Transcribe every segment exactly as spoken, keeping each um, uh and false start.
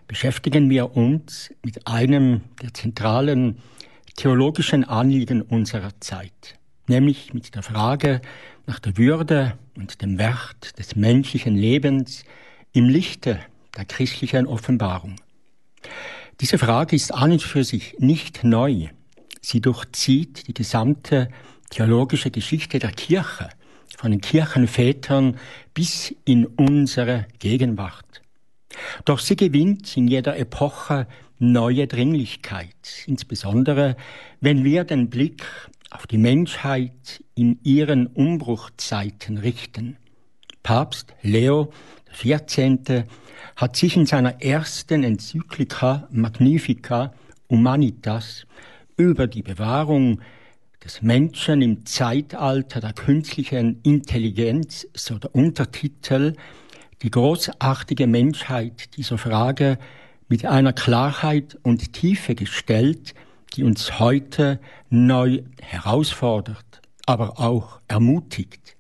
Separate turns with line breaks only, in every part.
beschäftigen wir uns mit einem der zentralen theologischen Anliegen unserer Zeit, nämlich mit der Frage nach der Würde und dem Wert des menschlichen Lebens im Lichte der christlichen Offenbarung. Diese Frage ist an und für sich nicht neu. Sie durchzieht die gesamte theologische Geschichte der Kirche, von den Kirchenvätern bis in unsere Gegenwart. Doch sie gewinnt in jeder Epoche neue Dringlichkeit, insbesondere wenn wir den Blick auf die Menschheit in ihren Umbruchzeiten richten. Papst Leo der vierzehnte hat sich in seiner ersten Enzyklika Magnificat Humanitas über die Bewahrung des Menschen im Zeitalter der künstlichen Intelligenz, so der Untertitel, die großartige Menschheit dieser Frage mit einer Klarheit und Tiefe gestellt, die uns heute neu herausfordert, aber auch ermutigt.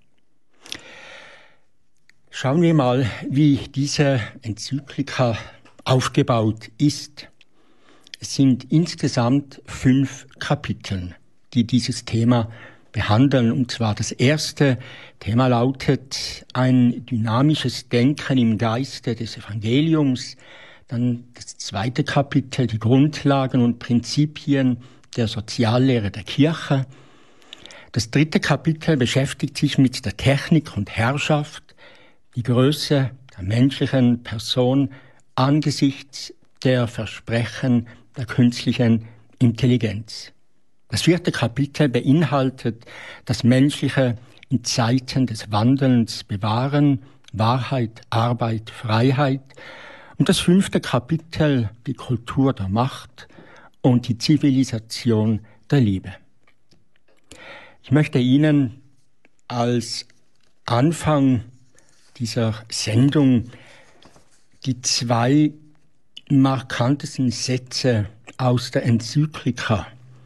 Schauen wir mal, wie diese Enzyklika aufgebaut ist. Es sind insgesamt fünf Kapitel, die dieses Thema behandeln. Und zwar das erste Thema lautet ein dynamisches Denken im Geiste des Evangeliums. Dann das zweite Kapitel, die Grundlagen und Prinzipien der Soziallehre der Kirche. Das dritte Kapitel beschäftigt sich mit der Technik und Herrschaft, die Größe der menschlichen Person angesichts der Versprechen der künstlichen Intelligenz. Das vierte Kapitel beinhaltet das Menschliche in Zeiten des Wandelns bewahren, Wahrheit, Arbeit, Freiheit. Und das fünfte Kapitel, die Kultur der Macht und die Zivilisation der Liebe. Ich möchte Ihnen als Anfang dieser Sendung die zwei markantesten Sätze aus der Enzyklika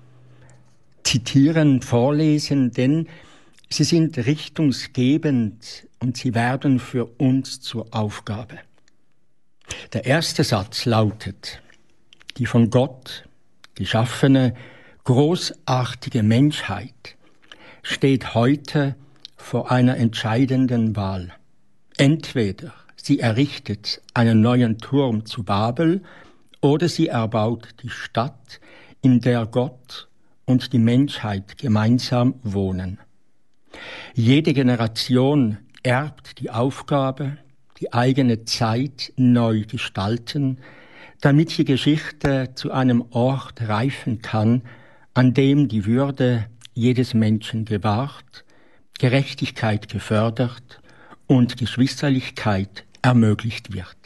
zitieren, vorlesen, denn sie sind richtungsgebend und sie werden für uns zur Aufgabe. Der erste Satz lautet: Die von Gott geschaffene, großartige Menschheit steht heute vor einer entscheidenden Wahl. Entweder sie errichtet einen neuen Turm zu Babel oder sie erbaut die Stadt, in der Gott und die Menschheit gemeinsam wohnen. Jede Generation erbt die Aufgabe, die eigene Zeit neu gestalten, damit die Geschichte zu einem Ort reifen kann, an dem die Würde jedes Menschen gewahrt, Gerechtigkeit gefördert und Geschwisterlichkeit ermöglicht wird.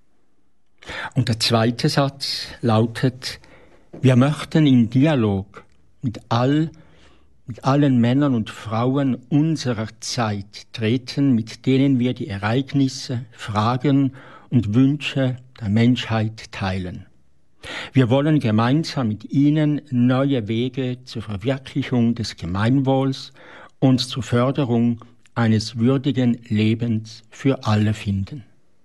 Und der zweite Satz lautet: Wir möchten in Dialog mit all, mit allen Männern und Frauen unserer Zeit treten, mit denen wir die Ereignisse, Fragen und Wünsche der Menschheit teilen. Wir wollen gemeinsam mit ihnen neue Wege zur Verwirklichung des Gemeinwohls und zur Förderung eines würdigen Lebens für alle finden.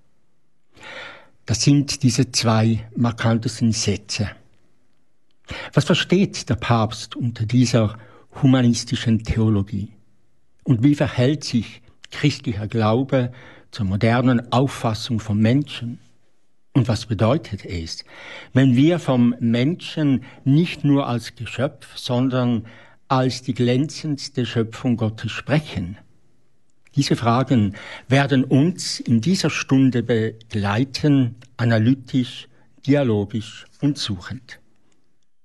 Das sind diese zwei markantesten Sätze. Was versteht der Papst unter dieser humanistischen Theologie? Und wie verhält sich christlicher Glaube zur modernen Auffassung vom Menschen? Und was bedeutet es, wenn wir vom Menschen nicht nur als Geschöpf, sondern als die glänzendste Schöpfung Gottes sprechen? Diese Fragen werden uns in dieser Stunde begleiten, analytisch, dialogisch und suchend.